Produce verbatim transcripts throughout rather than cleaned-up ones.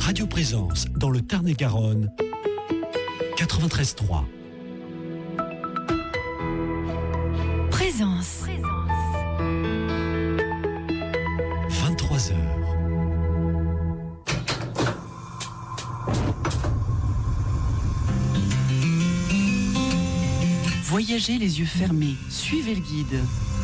Radio Présence dans le Tarn-et-Garonne, quatre-vingt-treize trois. Présence. vingt-trois heures. Voyagez les yeux fermés, suivez le guide.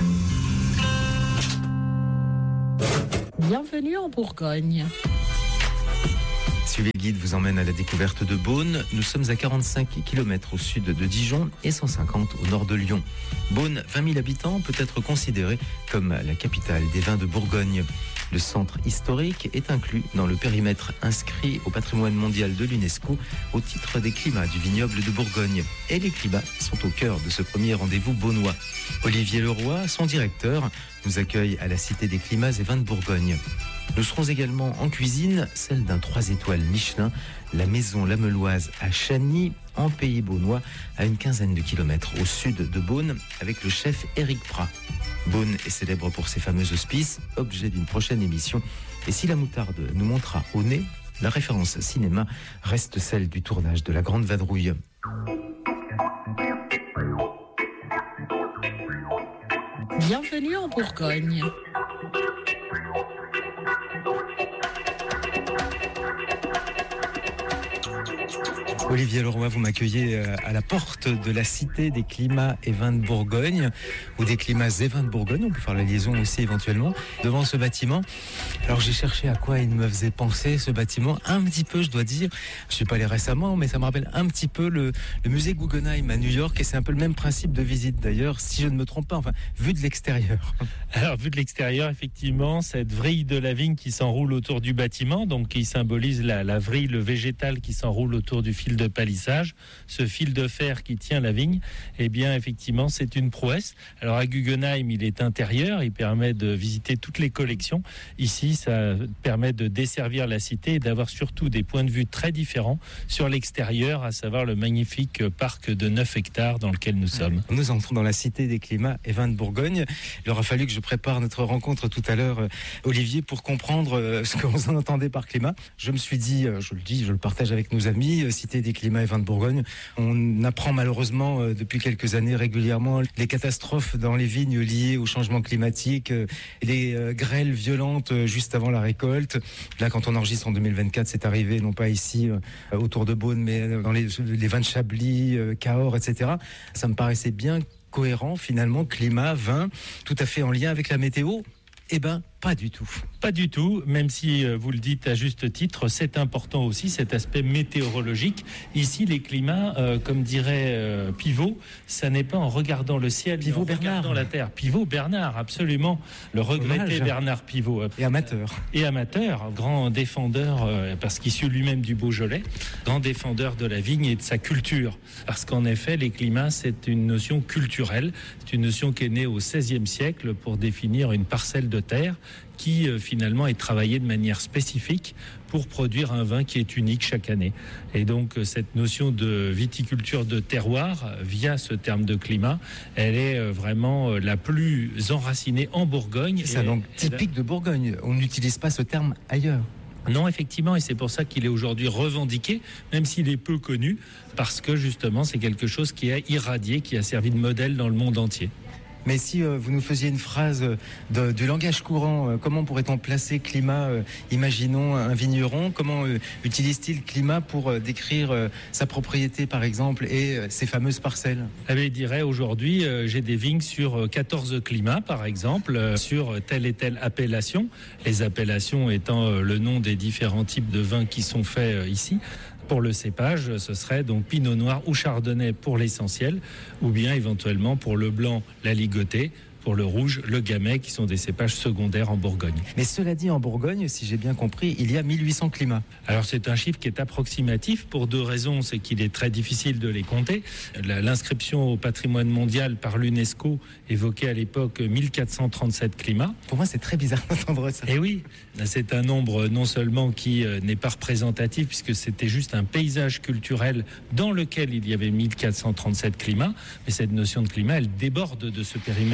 Bienvenue en Bourgogne. Suivez le guide vous emmène à la découverte de Beaune. Nous sommes à quarante-cinq kilomètres au sud de Dijon et cent cinquante au nord de Lyon. Beaune, vingt mille habitants, peut être considérée comme la capitale des vins de Bourgogne. Le centre historique est inclus dans le périmètre inscrit au patrimoine mondial de l'UNESCO au titre des climats du vignoble de Bourgogne. Et les climats sont au cœur de ce premier rendez-vous beaunois. Olivier Leroy, son directeur, nous accueille à la Cité des climats et vins de Bourgogne. Nous serons également en cuisine, celle d'un trois étoiles Michelin, la maison Lameloise à Chagny, en Pays Beaunois, à une quinzaine de kilomètres au sud de Beaune, avec le chef Éric Prat. Beaune est célèbre pour ses fameux hospices, objet d'une prochaine émission. Et si la moutarde nous montera au nez, la référence cinéma reste celle du tournage de La Grande Vadrouille. Bienvenue en Bourgogne. Olivier Leroy, vous m'accueillez à la porte de la Cité des climats et vins de Bourgogne, ou des climats et vins de Bourgogne, on peut faire la liaison aussi éventuellement, devant ce bâtiment. Alors j'ai cherché à quoi il me faisait penser ce bâtiment, un petit peu je dois dire, je suis pas allé récemment, mais ça me rappelle un petit peu le, le musée Guggenheim à New York, et c'est un peu le même principe de visite d'ailleurs, si je ne me trompe pas, enfin, vu de l'extérieur. Alors vu de l'extérieur, effectivement, cette vrille de la vigne qui s'enroule autour du bâtiment, donc qui symbolise la, la vrille, le végétal qui s'enroule autour du fil de palissage, ce fil de fer qui tient la vigne, eh bien effectivement c'est une prouesse. Alors à Guggenheim il est intérieur, il permet de visiter toutes les collections. Ici ça permet de desservir la cité et d'avoir surtout des points de vue très différents sur l'extérieur, à savoir le magnifique parc de neuf hectares dans lequel nous sommes. Nous entrons dans la Cité des climats et vins de Bourgogne. Il aura fallu que je prépare notre rencontre tout à l'heure, Olivier, pour comprendre ce qu'on entendait par climat. Je me suis dit, je le dis, je le partage avec nos amis, Cité des climats et vins de Bourgogne. On apprend malheureusement euh, depuis quelques années régulièrement les catastrophes dans les vignes liées au changement climatique, euh, les euh, grêles violentes euh, juste avant la récolte. Là, quand on enregistre en deux mille vingt-quatre, c'est arrivé non pas ici euh, autour de Beaune, mais dans les, les vins de Chablis, euh, Cahors, et cetera. Ça me paraissait bien cohérent finalement, climat, vin, tout à fait en lien avec la météo. Eh ben, pas du tout. Pas du tout, même si euh, vous le dites à juste titre, c'est important aussi cet aspect météorologique. Ici, les climats, euh, comme dirait euh, Pivot, ça n'est pas en regardant le ciel, Pivot mais en Bernard. regardant la terre. Pivot Bernard, absolument. Le regretté Hommage. Bernard Pivot. Et amateur. Et amateur, grand défendeur, euh, parce qu'issu lui-même du Beaujolais, grand défendeur de la vigne et de sa culture. Parce qu'en effet, les climats, c'est une notion culturelle. C'est une notion qui est née au seizième siècle pour définir une parcelle de terre qui euh, finalement est travaillée de manière spécifique pour produire un vin qui est unique chaque année. Et donc euh, cette notion de viticulture de terroir, euh, via ce terme de climat, elle est euh, vraiment euh, la plus enracinée en Bourgogne. C'est ça, donc typique de Bourgogne. On n'utilise pas ce terme ailleurs. Non, effectivement, et c'est pour ça qu'il est aujourd'hui revendiqué, même s'il est peu connu, parce que justement c'est quelque chose qui a irradié, qui a servi de modèle dans le monde entier. Mais si euh, vous nous faisiez une phrase de, du langage courant, euh, comment pourrait-on placer climat euh, Imaginons un vigneron, comment euh, utilise-t-il climat pour euh, décrire euh, sa propriété par exemple et euh, ses fameuses parcelles? Eh bien, il dirait aujourd'hui, euh, j'ai des vignes sur quatorze climats par exemple, euh, sur telle et telle appellation, les appellations étant euh, le nom des différents types de vins qui sont faits euh, ici. Pour le cépage, ce serait donc Pinot Noir ou Chardonnay pour l'essentiel, ou bien éventuellement pour le blanc, la ligotée, pour le rouge, le gamay, qui sont des cépages secondaires en Bourgogne. Mais cela dit, en Bourgogne, si j'ai bien compris, il y a mille huit cents climats. Alors c'est un chiffre qui est approximatif pour deux raisons, c'est qu'il est très difficile de les compter. L'inscription au patrimoine mondial par l'UNESCO évoquait à l'époque mille quatre cent trente-sept climats. Pour moi, c'est très bizarre d'entendre ça. Et oui, c'est un nombre non seulement qui n'est pas représentatif, puisque c'était juste un paysage culturel dans lequel il y avait mille quatre cent trente-sept climats, mais cette notion de climat, elle déborde de ce périmètre géographique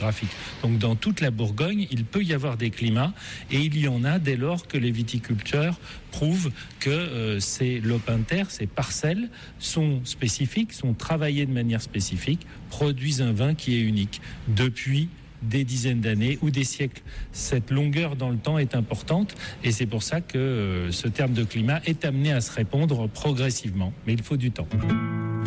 géographique. Donc dans toute la Bourgogne, il peut y avoir des climats et il y en a dès lors que les viticulteurs prouvent que euh, ces lopins de terre, ces parcelles sont spécifiques, sont travaillées de manière spécifique, produisent un vin qui est unique depuis des dizaines d'années ou des siècles. Cette longueur dans le temps est importante et c'est pour ça que euh, ce terme de climat est amené à se répondre progressivement. Mais il faut du temps.